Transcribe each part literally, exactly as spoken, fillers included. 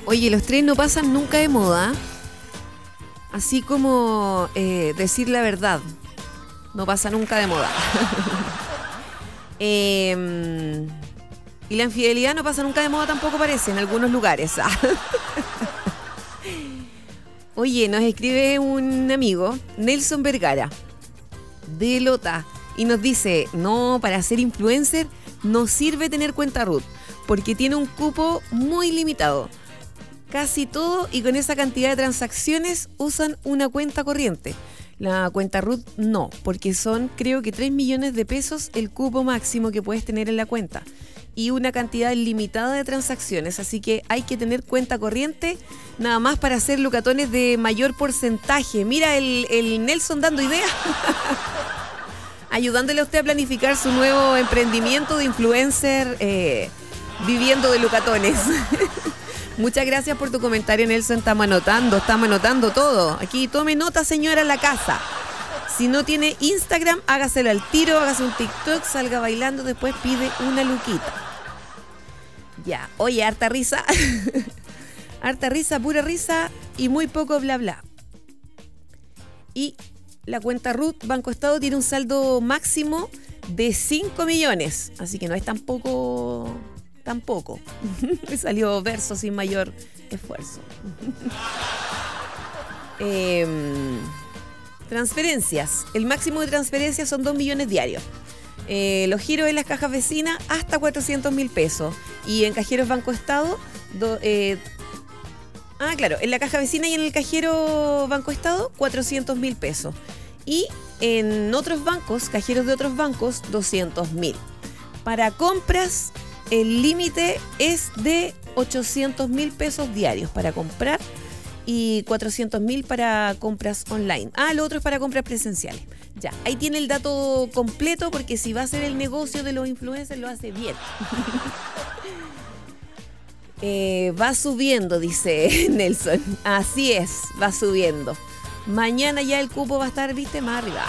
Oye, los tres no pasan nunca de moda. Así como eh, decir la verdad. No pasa nunca de moda. eh, y la infidelidad no pasa nunca de moda tampoco, parece, en algunos lugares. Oye, nos escribe un amigo, Nelson Vergara, de Lota, y nos dice, no, para ser influencer no sirve tener cuenta Ruth, porque tiene un cupo muy limitado. Casi todo, y con esa cantidad de transacciones usan una cuenta corriente. La cuenta Ruth no, porque son creo que tres millones de pesos el cupo máximo que puedes tener en la cuenta. Y una cantidad limitada de transacciones, así que hay que tener cuenta corriente nada más para hacer lucatones de mayor porcentaje. Mira el, el Nelson dando ideas, ayudándole a usted a planificar su nuevo emprendimiento de influencer eh, viviendo de lucatones. Muchas gracias por tu comentario, Nelson. Estamos anotando, estamos anotando todo. Aquí tome nota, señora, en la casa. Si no tiene Instagram, hágaselo al tiro, hágase un TikTok, salga bailando, después pide una luquita. Ya, oye, harta risa. Harta risa, pura risa y muy poco bla bla. Y la cuenta Ruth Banco Estado tiene un saldo máximo de cinco millones. Así que no es tampoco... Tampoco. Me salió verso sin mayor esfuerzo. eh, transferencias. El máximo de transferencias son dos millones diarios. Eh, los giros en las cajas vecinas hasta cuatrocientos mil pesos. Y en cajeros Banco Estado... Do, eh, ah, claro. En la caja vecina y en el cajero Banco Estado, cuatrocientos mil pesos. Y en otros bancos, cajeros de otros bancos, doscientos mil. Para compras... El límite es de ochocientos mil pesos diarios para comprar y cuatrocientos mil para compras online. Ah, lo otro es para compras presenciales. Ya, ahí tiene el dato completo porque si va a hacer el negocio de los influencers lo hace bien. eh, va subiendo, dice Nelson. Así es, va subiendo. Mañana ya el cupo va a estar, viste, más arriba.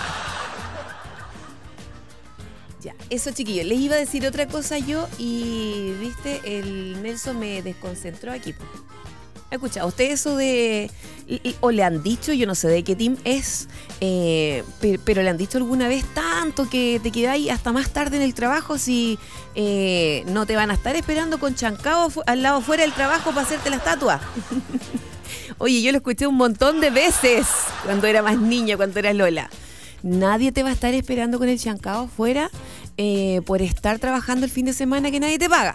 Ya, eso, chiquillos. Les iba a decir otra cosa yo y, viste, el Nelson me desconcentró aquí. Escucha, ¿usted eso de... o le han dicho, yo no sé de qué team es, eh, pero, pero le han dicho alguna vez tanto que te quedáis hasta más tarde en el trabajo si eh, no te van a estar esperando con chancao al lado fuera del trabajo para hacerte la estatua? Oye, yo lo escuché un montón de veces cuando era más niña, cuando era Lola. Nadie te va a estar esperando con el chancao fuera eh, por estar trabajando el fin de semana que nadie te paga.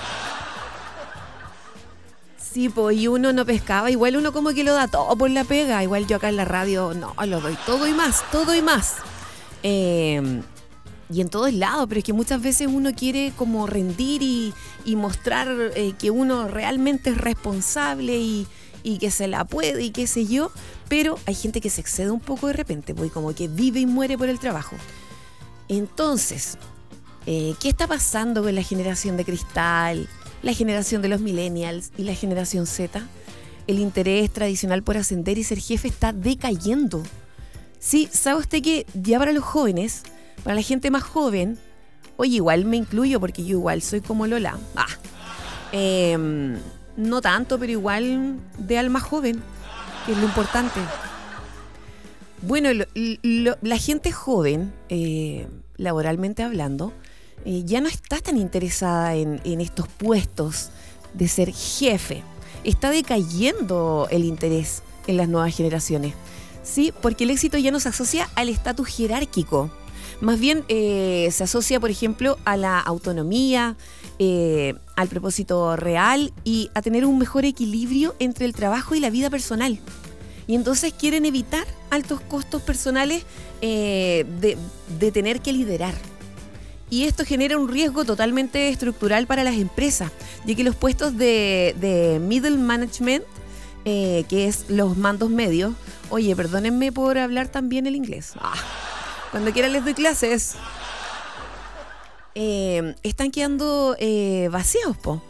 Sí, pues, y uno no pescaba, igual uno como que lo da todo por la pega, igual yo acá en la radio, no, lo doy todo y más, todo y más. Eh, y en todos lados, pero es que muchas veces uno quiere como rendir y, y mostrar eh, que uno realmente es responsable y... y que se la puede y qué sé yo, pero hay gente que se excede un poco de repente, pues como que vive y muere por el trabajo. Entonces, eh, ¿qué está pasando con la generación de cristal, la generación de los millennials y la generación Z? El interés tradicional por ascender y ser jefe está decayendo. Sí, ¿sabe usted que ya para los jóvenes, para la gente más joven, oye, igual me incluyo porque yo igual soy como Lola, ah, eh, no tanto, pero igual de alma joven, que es lo importante. Bueno, lo, lo, la gente joven, eh, laboralmente hablando, eh, ya no está tan interesada en, en estos puestos de ser jefe. Está decayendo el interés en las nuevas generaciones. Sí, porque el éxito ya no se asocia al estatus jerárquico. Más bien eh, se asocia, por ejemplo, a la autonomía, eh, al propósito real y a tener un mejor equilibrio entre el trabajo y la vida personal. Y entonces quieren evitar altos costos personales eh, de, de tener que liderar. Y esto genera un riesgo totalmente estructural para las empresas, ya que los puestos de, de middle management, eh, que es los mandos medios, oye, perdónenme por hablar también el inglés. Ah. Cuando quiera les doy clases. Eh, están quedando eh, vacíos, po.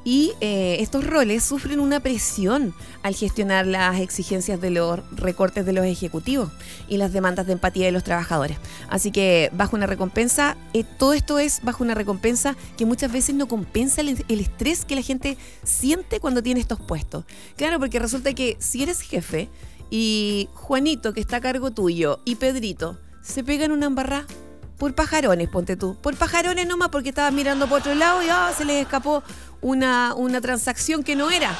Y eh, estos roles sufren una presión al gestionar las exigencias de los recortes de los ejecutivos y las demandas de empatía de los trabajadores. Así que bajo una recompensa, eh, todo esto es bajo una recompensa que muchas veces no compensa el, el estrés que la gente siente cuando tiene estos puestos. Claro, porque resulta que si eres jefe y Juanito, que está a cargo tuyo, y Pedrito se pegan una embarrada, por pajarones, ponte tú. Por pajarones nomás, porque estabas mirando por otro lado y oh, se les escapó una, una transacción que no era.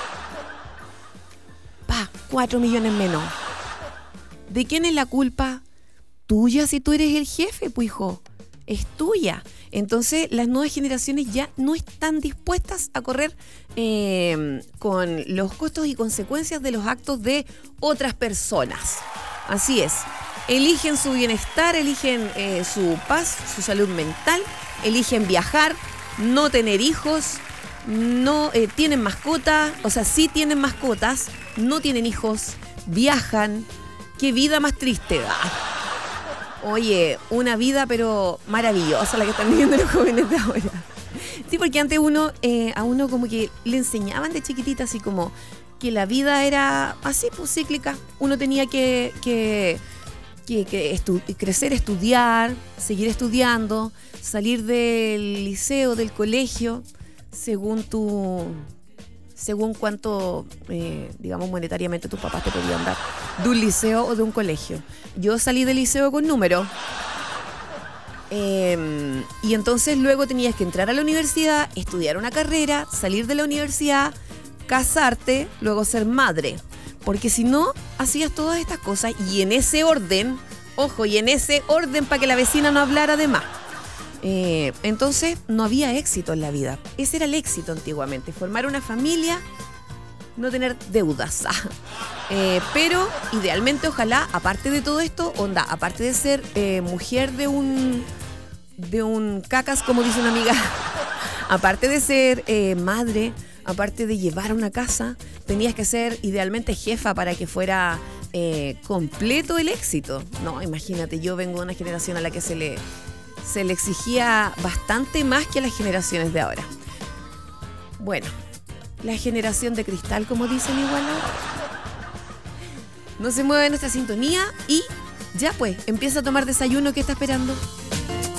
Pa, cuatro millones menos. ¿De quién es la culpa? Tuya si tú eres el jefe, pues hijo. Es tuya. Entonces las nuevas generaciones ya no están dispuestas a correr eh, con los costos y consecuencias de los actos de otras personas. Así es. Eligen su bienestar, eligen eh, su paz, su salud mental, eligen viajar, no tener hijos, no eh, tienen mascotas, o sea, sí tienen mascotas, no tienen hijos, viajan. ¡Qué vida más triste! ¡Ah! Oye, una vida pero maravillosa la que están viviendo los jóvenes de ahora. Sí, porque antes uno, eh, a uno como que le enseñaban de chiquitita así como que la vida era así, pues cíclica. Uno tenía que... que que, que estu- crecer, estudiar, seguir estudiando, salir del liceo, del colegio, según tu, según cuánto, eh, digamos, monetariamente tus papás te podían dar, de un liceo o de un colegio. Yo salí del liceo con número, eh, y entonces luego tenías que entrar a la universidad, estudiar una carrera, salir de la universidad, casarte, luego ser madre. Porque si no, hacías todas estas cosas y en ese orden, ojo, y en ese orden para que la vecina no hablara de más. Eh, entonces no había éxito en la vida. Ese era el éxito antiguamente, formar una familia, no tener deudas. eh, pero idealmente, ojalá, aparte de todo esto, onda, aparte de ser eh, mujer de un, de un cacas, como dice una amiga, aparte de ser eh, madre, aparte de llevar una casa, tenías que ser idealmente jefa para que fuera eh, completo el éxito. No, imagínate, yo vengo de una generación a la que se le, se le exigía bastante más que a las generaciones de ahora. Bueno, la generación de cristal, como dicen igual ahora. No se mueve nuestra sintonía y ya pues, empieza a tomar desayuno. ¿Qué está esperando?